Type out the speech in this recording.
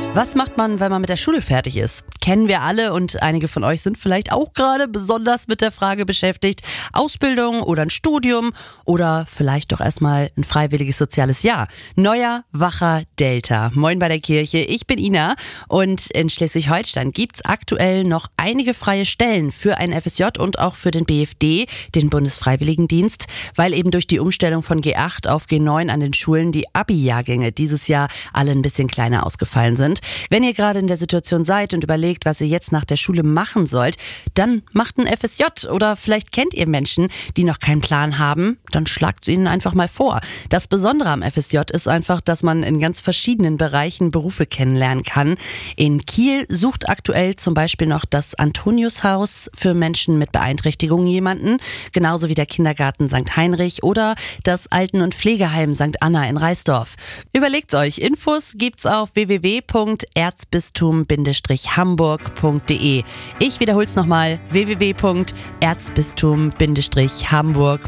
Was macht man, wenn man mit der Schule fertig ist? Kennen wir alle und einige von euch sind vielleicht auch gerade besonders mit der Frage beschäftigt, Ausbildung oder ein Studium oder vielleicht doch erstmal ein freiwilliges soziales Jahr. Neuer, wacher Delta. Moin bei der Kirche, ich bin Ina und in Schleswig-Holstein gibt's aktuell noch einige freie Stellen für ein FSJ und auch für den BFD, den Bundesfreiwilligendienst, weil eben durch die Umstellung von G8 auf G9 an den Schulen die Abi-Jahrgänge dieses Jahr alle ein bisschen kleiner ausgefallen sind. Wenn ihr gerade in der Situation seid und überlegt, was ihr jetzt nach der Schule machen sollt, dann macht ein FSJ oder vielleicht kennt ihr Menschen, die noch keinen Plan haben, dann schlagt es ihnen einfach mal vor. Das Besondere am FSJ ist einfach, dass man in ganz verschiedenen Bereichen Berufe kennenlernen kann. In Kiel sucht aktuell zum Beispiel noch das Antoniushaus für Menschen mit Beeinträchtigungen jemanden, genauso wie der Kindergarten St. Heinrich oder das Alten- und Pflegeheim St. Anna in Reisdorf. Überlegt's euch, Infos gibt's auf www.erzbistum-hamburg.de. Ich wiederhol's nochmal, www.erzbistum-hamburg.de.